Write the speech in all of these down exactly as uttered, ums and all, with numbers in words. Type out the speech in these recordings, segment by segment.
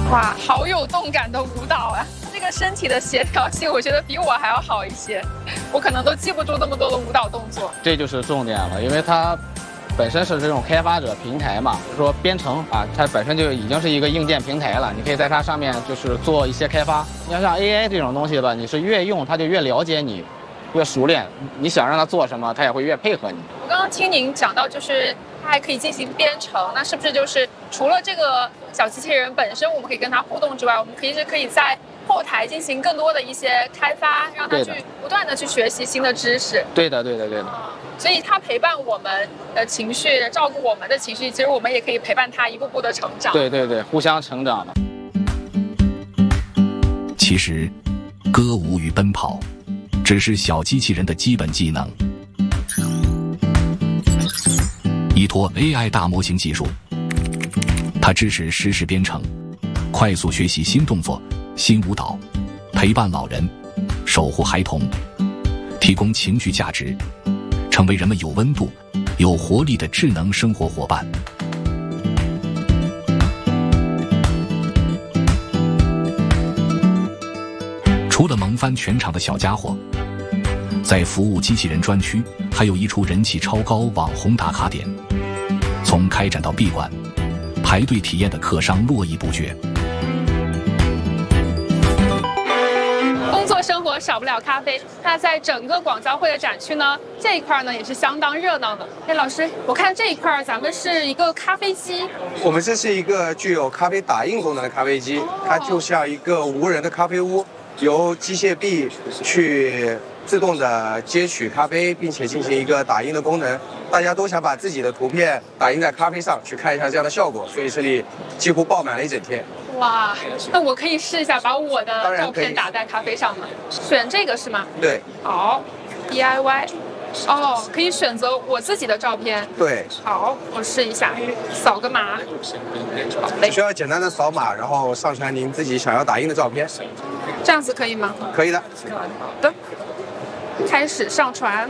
哇，好有动感的舞蹈啊！这个身体的协调性，我觉得比我还要好一些。我可能都记不住那么多的舞蹈动作。 这就是重点了，因为它本身是这种开发者平台嘛，就是说编程啊，它本身就已经是一个硬件平台了，你可以在它上面就是做一些开发。你要像 A I 这种东西吧，你是越用它就越了解你，越熟练，你想让它做什么，它也会越配合你。 我刚刚听您讲到，就是它还可以进行编程，那是不是就是除了这个小机器人本身我们可以跟它互动之外，我们可以是可以在后台进行更多的一些开发，让它去不断的去学习新的知识。 对的，对的，对的。 所以它陪伴我们的情绪，照顾我们的情绪，其实我们也可以陪伴它一步步的成长。 对对对，互相成长的。 其实，歌舞与奔跑，只是小机器人的基本技能。依托 A I 大模型技术，它支持实时编程，快速学习新动作、新舞蹈，陪伴老人，守护孩童，提供情绪价值，成为人们有温度、有活力的智能生活伙伴。除了萌翻全场的小家伙，在服务机器人专区还有一处人气超高网红打卡点，从开展到闭馆，排队体验的客商络绎不绝。 工作生活少不了咖啡，那在整个广交会的展区呢，这一块呢也是相当热闹的。哎，老师，我看这一块咱们是一个咖啡机， 我们这是一个具有咖啡打印功能的咖啡机，它就像一个无人的咖啡屋，由机械臂去自动的接取咖啡，并且进行一个打印的功能。大家都想把自己的图片打印在咖啡上，去看一下这样的效果，所以这里几乎爆满了一整天。 哇，那我可以试一下把我的照片打在咖啡上吗？选这个是吗？ 对。 好 ，D I Y。哦，可以选择我自己的照片。 对。 好，我试一下，扫个码。好嘞。 需要简单的扫码，然后上传您自己想要打印的照片。 这样子可以吗？ 可以的。 好的。开始上传。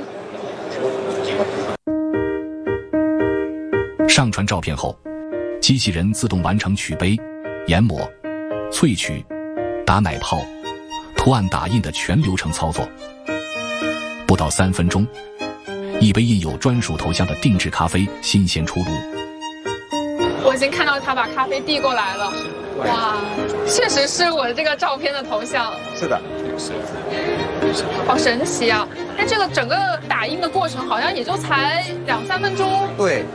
上传照片后，机器人自动完成取杯、研磨、萃取、打奶泡、图案打印的全流程操作。不到三分钟，一杯印有专属头像的定制咖啡新鲜出炉。 我已经看到他把咖啡递过来了，哇，确实是我的这个照片的头像。 是的。 好神奇啊！那这个整个打印的过程好像也就才两三分钟。 对。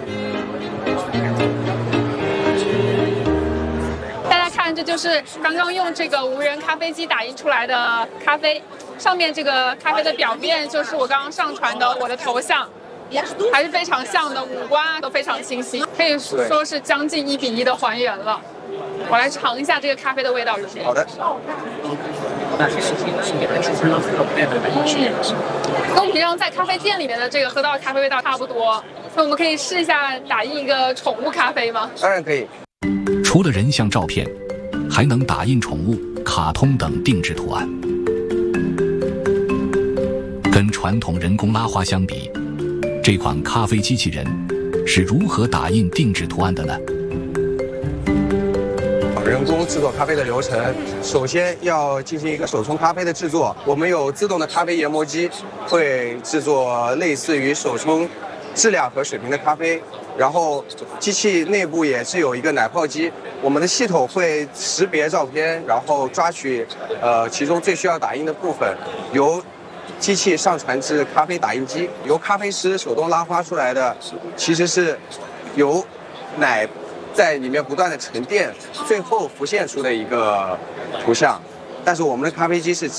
大家看，这就是刚刚用这个无人咖啡机打印出来的咖啡，上面这个咖啡的表面就是我刚刚上传的我的头像，还是非常像的，五官都非常清晰，可以说是将近一比一的还原了。我来尝一下这个咖啡的味道如何？ 好的。 跟我们平常在咖啡店里面的这个喝到的咖啡味道差不多，那我们可以试一下打印一个宠物咖啡吗？ 当然可以。 除了人像照片，还能打印宠物、卡通等定制图案。跟传统人工拉花相比，这款咖啡机器人是如何打印定制图案的呢？ 人工制作咖啡的流程，首先要进行一个手冲咖啡的制作。我们有自动的咖啡研磨机，会制作类似于手冲质量和水平的咖啡。然后机器内部也是有一个奶泡机，我们的系统会识别照片，然后抓取呃其中最需要打印的部分，由机器上传至咖啡打印机，由咖啡师手动拉花出来的，其实是由奶在里面不断的沉淀，最后浮现出的一个图像。但是我们的咖啡机是